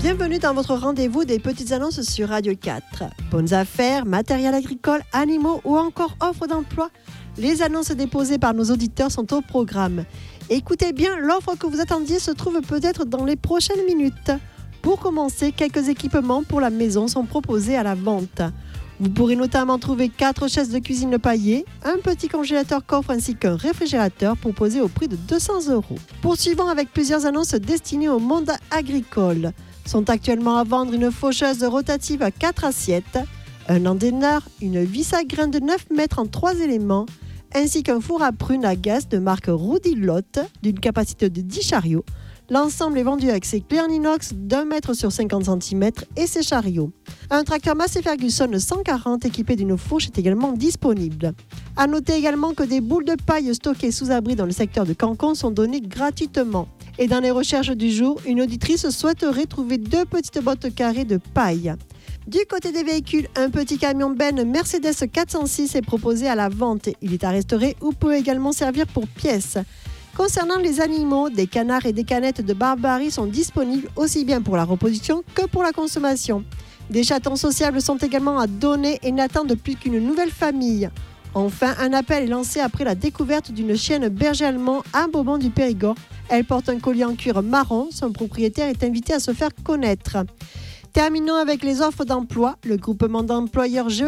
Bienvenue dans votre rendez-vous des petites annonces sur Radio 4. Bonnes affaires, matériel agricole, animaux ou encore offres d'emploi. Les annonces déposées par nos auditeurs sont au programme. Écoutez bien, l'offre que vous attendiez se trouve peut-être dans les prochaines minutes. Pour commencer, quelques équipements pour la maison sont proposés à la vente. Vous pourrez notamment trouver 4 chaises de cuisine paillées, un petit congélateur coffre ainsi qu'un réfrigérateur proposé au prix de 200 €. Poursuivons avec plusieurs annonces destinées au monde agricole. Sont actuellement à vendre une faucheuse rotative à 4 assiettes, un endaineur, une vis à grains de 9 mètres en 3 éléments, ainsi qu'un four à prunes à gaz de marque Roudilotte d'une capacité de 10 chariots. L'ensemble est vendu avec ses clés en inox d'1 mètre sur 50 cm et ses chariots. Un tracteur Massey Ferguson 140 équipé d'une fourche est également disponible. A noter également que des boules de paille stockées sous abri dans le secteur de Cancon sont données gratuitement. Et dans les recherches du jour, une auditrice souhaiterait trouver 2 petites bottes carrées de paille. Du côté des véhicules, un petit camion benne Mercedes 406 est proposé à la vente. Il est à restaurer ou peut également servir pour pièces. Concernant les animaux, des canards et des canettes de Barbarie sont disponibles aussi bien pour la reproduction que pour la consommation. Des chatons sociables sont également à donner et n'attendent plus qu'une nouvelle famille. Enfin, un appel est lancé après la découverte d'une chienne berger allemand à Beaumont du Périgord. Elle porte un collier en cuir marron. Son propriétaire est invité à se faire connaître. Terminons avec les offres d'emploi. Le groupement d'employeurs